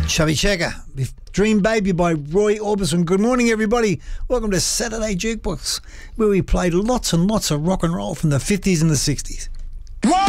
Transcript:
Chubby Checker, Dream Baby by Roy Orbison. Good morning, everybody. Welcome to Saturday Jukebox, where we played lots and lots of rock and roll from the 50s and the 60s.